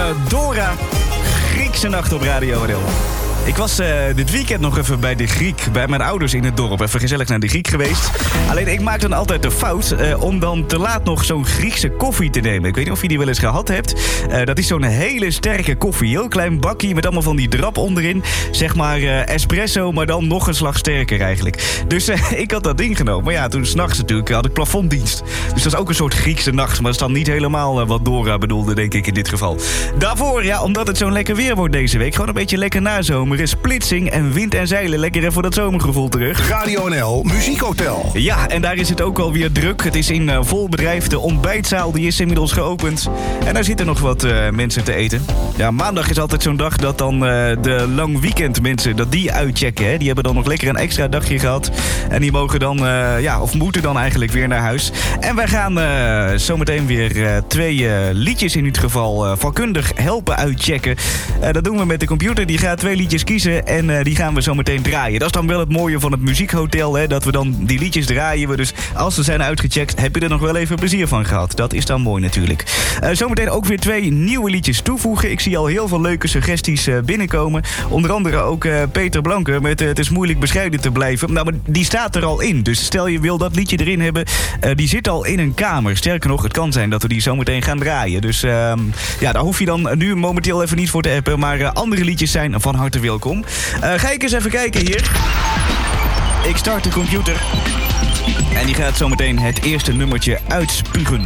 Dora. Griekse nacht op Radio NL. Ik was dit weekend nog even bij de Griek, bij mijn ouders in het dorp. Even gezellig naar de Griek geweest. Alleen ik maak dan altijd de fout om dan te laat nog zo'n Griekse koffie te nemen. Ik weet niet of je die wel eens gehad hebt. Dat is zo'n hele sterke koffie. Heel klein bakje met allemaal van die drap onderin. Zeg maar espresso, maar dan nog een slag sterker eigenlijk. Dus ik had dat ding genomen. Maar ja, toen 's nachts natuurlijk had ik plafonddienst. Dus dat is ook een soort Griekse nacht. Maar dat is dan niet helemaal wat Dora bedoelde, denk ik in dit geval. Daarvoor, ja, omdat het zo'n lekker weer wordt deze week. Gewoon een beetje lekker nazomer. Splitsing en wind en zeilen. Lekker even dat zomergevoel terug. Radio NL Muziekhotel. Ja, en daar is het ook alweer druk. Het is in vol bedrijf. De ontbijtzaal die is inmiddels geopend. En daar zitten nog wat mensen te eten. Ja, maandag is altijd zo'n dag dat dan de lang weekend mensen dat die uitchecken. Hè. Die hebben dan nog lekker een extra dagje gehad. En die mogen dan, of moeten dan eigenlijk weer naar huis. En wij gaan zometeen weer 2 liedjes in ieder geval vakkundig helpen uitchecken. Dat doen we met de computer. Die gaat 2 liedjes kiezen en die gaan we zo meteen draaien. Dat is dan wel het mooie van het muziekhotel, hè, dat we dan die liedjes draaien. Dus als ze zijn uitgecheckt, heb je er nog wel even plezier van gehad. Dat is dan mooi natuurlijk. Zometeen ook weer 2 nieuwe liedjes toevoegen. Ik zie al heel veel leuke suggesties binnenkomen. Onder andere ook Peter Blanke met Het is moeilijk bescheiden te blijven. Nou, maar die staat er al in. Dus stel je wil dat liedje erin hebben, die zit al in een kamer. Sterker nog, het kan zijn dat we die zometeen gaan draaien. Dus ja, daar hoef je dan nu momenteel even niet voor te appen. Maar andere liedjes zijn van harte welkom. Ga ik eens even kijken hier. Ik start de computer. En die gaat zometeen het eerste nummertje uitspugen.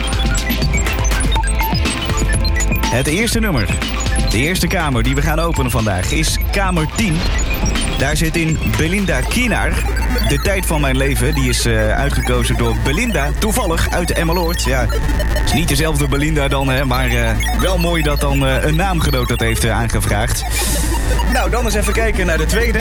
Het eerste nummer. De eerste kamer die we gaan openen vandaag is kamer 10. Daar zit in Belinda Kienaar. De tijd van mijn leven, die is uitgekozen door Belinda. Toevallig uit Emmeloord. Ja, het is niet dezelfde Belinda dan, hè, maar wel mooi dat dan een naamgenoot dat heeft aangevraagd. Nou, dan eens even kijken naar de tweede.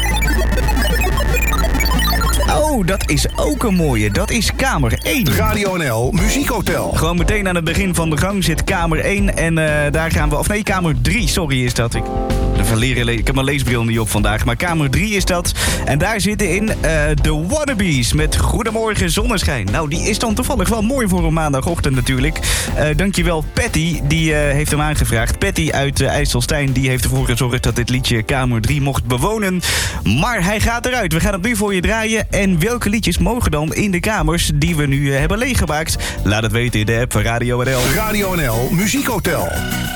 Oh, dat is ook een mooie. Dat is kamer 1. Radio NL Muziekhotel. Gewoon meteen aan het begin van de gang zit kamer 1. En daar gaan we... Of nee, kamer 3, sorry is dat. Ik heb mijn leesbril niet op vandaag. Maar kamer 3 is dat. En daar zitten in de Wannabes met Goedemorgen Zonneschijn. Nou, die is dan toevallig wel mooi voor een maandagochtend natuurlijk. Dankjewel Patty, die heeft hem aangevraagd. Patty uit IJsselstein, die heeft ervoor gezorgd dat dit liedje kamer 3 mocht bewonen. Maar hij gaat eruit. We gaan het nu voor je draaien. En welke liedjes mogen dan in de kamers die we nu hebben leeggemaakt? Laat het weten in de app van Radio NL. Radio NL Muziekhotel.